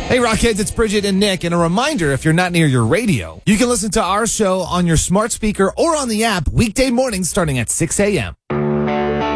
Hey, Rockheads, it's Bridget and Nick. And a reminder, if you're not near your radio, you can listen to our show on your smart speaker or on the app weekday mornings starting at 6 a.m.